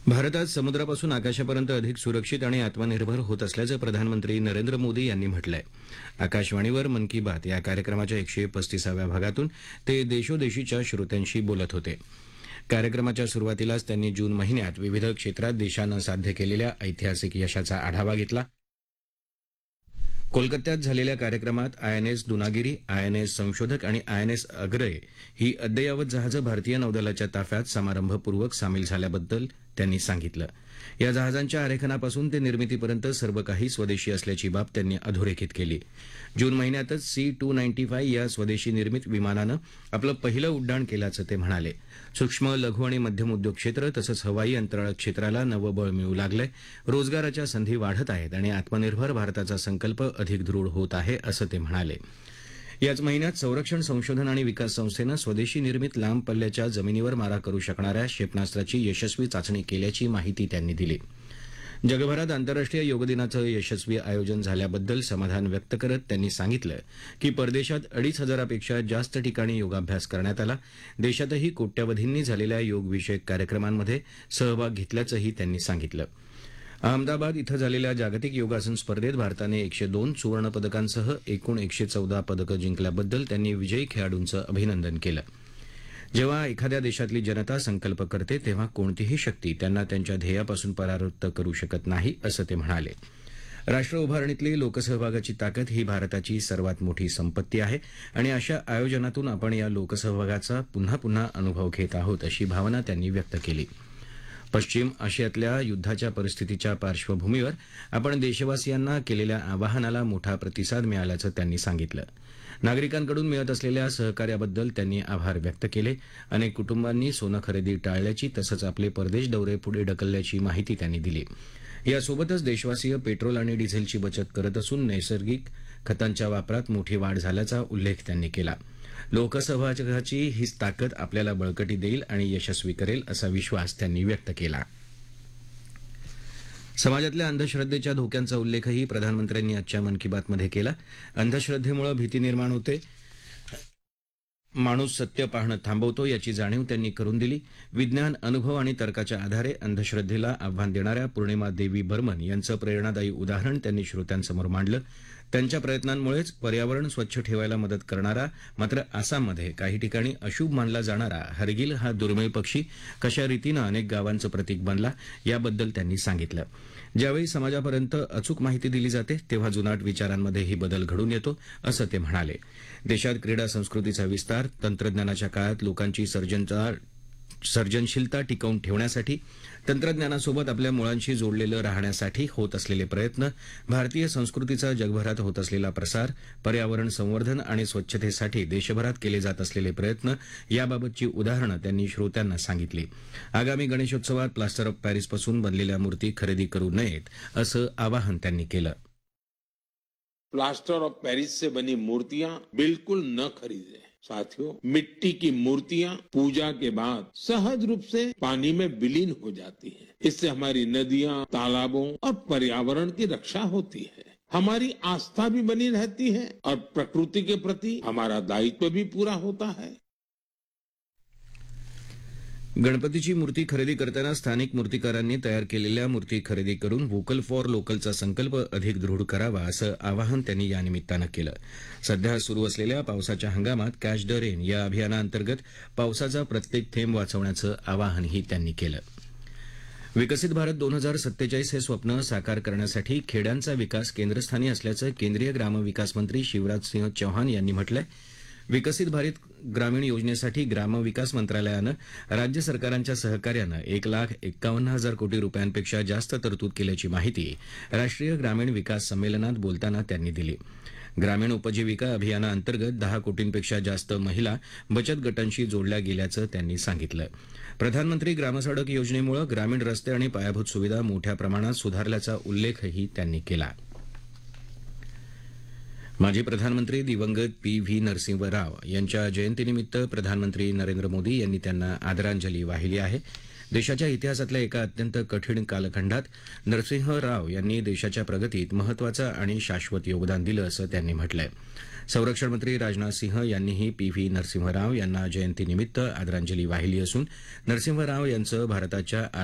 भारत आज समुद्रापासून आकाशापर्यंत अधिक सुरक्षित आणि आत्मनिर्भर होत असल्याचं प्रधानमंत्री नरेंद्र मोदी यांनी म्हटलंय. आकाशवाणीवर मन की बात या कार्यक्रमाच्या 135व्या भागातून ते देशोदेशीच्या श्रोत्यांशी बोलत होते. कार्यक्रमाच्या सुरुवातीलाच त्यांनी जून महिन्यात विविध क्षेत्रात देशानं साध्य केलेल्या ऐतिहासिक यशाचा आढावा घेतला. कोलकात्यात झालेल्या कार्यक्रमात आयएनएस दुनागिरी, आयएनएस संशोधक आणि आयएनएस अग्रय ही अद्ययावत जहाजं भारतीय नौदलाच्या ताफ्यात समारंभपूर्वक सामील झाल्याबद्दल त्यांनी सांगितलं. या जहाजांच्या आरेखनापासून ते निर्मितीपर्यंत सर्व काही स्वदेशी असल्याची बाब त्यांनी अधोरेखित केली. जून महिन्यातच C-295 या स्वदेशी निर्मित विमानानं आपलं पहिलं उड्डाण केल्याचं ते म्हणाले. सूक्ष्म, लघु आणि मध्यम उद्योग क्षेत्र तसंच हवाई अंतराळ क्षेत्राला नवं बळ मिळू लागलंय. रोजगाराच्या संधी वाढत आहेत आणि आत्मनिर्भर भारताचा संकल्प अधिक दृढ होत आहे असं ते म्हणाले. याच महिन्यात संरक्षण संशोधन आणि विकास संस्थेनं स्वदेशी निर्मित लांब पल्ल्याच्या जमिनीवर मारा करू शकणाऱ्या क्षेपणास्त्राची यशस्वी चाचणी केल्याची माहिती त्यांनी दिली. जगभरात आंतरराष्ट्रीय योग दिनाचं यशस्वी आयोजन झाल्याबद्दल समाधान व्यक्त करत त्यांनी सांगितलं की परदेशात 2,500पेक्षा जास्त ठिकाणी योगाभ्यास करण्यात आला. देशातही कोट्यवधींनी झालेल्या योगविषयक कार्यक्रमांमध्ये सहभाग घेतल्याचंही त्यांनी सांगितलं. अहमदाबाद इथं झालेल्या जागतिक योगासन स्पर्धेत भारताने 102 सुवर्ण पदकांसह एकूण 114 पदकं जिंकल्याबद्दल त्यांनी विजयी खेळाडूंचं अभिनंदन केलं. जेव्हा एखाद्या देशातली जनता संकल्प करते तेव्हा कोणतीही शक्ती त्यांना त्यांच्या ध्येयापासून परावृत्त करू शकत नाही असं ते म्हणाले. राष्ट्र उभारणीतली लोकसहभागाची ताकद ही भारताची सर्वात मोठी संपत्ती आहे आणि अशा आयोजनातून आपण या लोकसहभागाचा पुन्हा पुन्हा अनुभव घेत आहोत अशी भावना त्यांनी व्यक्त केली. पश्चिम आशियातल्या युद्धाच्या परिस्थितीच्या पार्श्वभूमीवर आपण देशवासियांना केलेल्या आवाहनाला मोठा प्रतिसाद मिळाल्याचं त्यांनी सांगितलं. नागरिकांकडून मिळत असलेल्या सहकार्याबद्दल त्यांनी आभार व्यक्त केले. अनेक कुटुंबांनी सोनं खरेदी टाळल्याची तसंच आपले परदेश दौरे पुढे ढकलल्याची माहिती त्यांनी दिली. यासोबतच देशवासीय पेट्रोल आणि डिझेलची बचत करत असून नैसर्गिक खतांच्या वापरात मोठी वाढ झाल्याचा उल्लेख त्यांनी केला. लोकसहभागाची हीच ताकद आपल्याला बळकटी देईल आणि यशस्वी करेल असा विश्वास त्यांनी व्यक्त केला. समाजातल्या अंधश्रद्धेच्या धोक्यांचा उल्लेखही प्रधानमंत्र्यांनी आजच्या मन की बातमध्ये केला. अंधश्रद्धेमुळे भीती निर्माण होते, माणूस सत्य पाहणं थांबवतो याची जाणीव त्यांनी करून दिली. विज्ञान, अनुभव आणि तर्काच्या आधारे अंधश्रद्धेला आव्हान देणाऱ्या पूर्णिमा देवी बर्मन यांचं प्रेरणादायी उदाहरण त्यांनी श्रोत्यांसमोर मांडलं. त्यांच्या प्रयत्नांमुळेच पर्यावरण स्वच्छ ठेवायला मदत करणारा मात्र आसाममध्ये काही ठिकाणी अशुभ मानला जाणारा हरगिल हा दुर्मिळ पक्षी कशा रीतीनं अनेक गावांचं प्रतीक बनला याबद्दल त्यांनी सांगितलं. ज्यावेळी समाजापर्यंत अचूक माहिती दिली जाते तेव्हा जुनाट विचारांमध्येही बदल घडून येतो असं ते म्हणाले. देशात क्रीडा संस्कृतीचा विस्तार, तंत्रज्ञानाच्या काळात लोकांची सर्जनशीलता टिकवून ठेवण्यासाठी, तंत्रज्ञानासोबत आपल्या मुळांशी जोडलेलं राहण्यासाठी होत असलेले प्रयत्न, भारतीय संस्कृतीचा जगभरात होत असलेला प्रसार, पर्यावरण संवर्धन आणि स्वच्छतेसाठी देशभरात केले जात असलेले प्रयत्न याबाबतची उदाहरणं त्यांनी श्रोत्यांना सांगितली. आगामी गणेशोत्सवात प्लास्टर ऑफ पॅरिसपासून बनलेल्या मूर्ती खरेदी करू नयेत असं आवाहन त्यांनी केलं. प्लास्टर ऑफ पेरिस से बनी मूर्तियां बिल्कुल न खरीदें. साथियों, मिट्टी की मूर्तियां पूजा के बाद सहज रूप से पानी में विलीन हो जाती हैं. इससे हमारी नदियां, तालाबों और पर्यावरण की रक्षा होती है. हमारी आस्था भी बनी रहती है और प्रकृति के प्रति हमारा दायित्व भी पूरा होता है. गणपतीची मूर्ती खरेदी करताना स्थानिक मूर्तिकारांनी तयार केलेल्या मूर्ती खरेदी करून व्होकल फॉर लोकलचा संकल्प अधिक दृढ करावा असं आवाहन त्यांनी यानिमित्तानं केलं. सध्या सुरू असलेल्या पावसाच्या हंगामात कॅच द रेन या अभियानाअंतर्गत पावसाचा प्रत्येक थेंब वाचवण्याचं आवाहनही त्यांनी केलं. विकसित भारत 2047 हे स्वप्न साकार करण्यासाठी खेड्यांचा विकास केंद्रस्थानी असल्याचं केंद्रीय ग्रामविकास मंत्री शिवराज सिंह चौहान यांनी म्हटलंय. विकसित भारत ग्रामीण योजनेसाठी ग्रामविकास मंत्रालयानं राज्य सरकारांच्या सहकार्यानं 1,51,000 कोटी रुपयांपेक्षा जास्त तरतूद केल्याची माहिती राष्ट्रीय ग्रामीण विकास संमेलनात बोलताना त्यांनी दिली. ग्रामीण उपजीविका अभियानाअंतर्गत 10 कोटींपेक्षा जास्त महिला बचत गटांशी जोडल्या गेल्याचं त्यांनी सांगितलं. प्रधानमंत्री ग्रामसडक योजनेमुळे ग्रामीण रस्ते आणि पायाभूत सुविधा मोठ्या प्रमाणात सुधारल्याचा उल्लेखही त्यांनी केला. माजी प्रधानमंत्री दिवंगत P.V. नरसिंह राव यांच्या जयंतीनिमित्त प्रधानमंत्री नरेंद्र मोदी यांनी त्यांना आदरांजली वाहिली आहे. देशाच्या इतिहासातल्या एका अत्यंत कठीण कालखंडात नरसिंह राव यांनी देशाच्या प्रगतीत महत्वाचं आणि शाश्वत योगदान दिलं असं त्यांनी म्हटलंय. संरक्षण मंत्री राजनाथ सिंह यांनीही P.V. नरसिंह राव यांना जयंतीनिमित्त आदरांजली वाहिली असून नरसिंह राव यांचं भारताच्या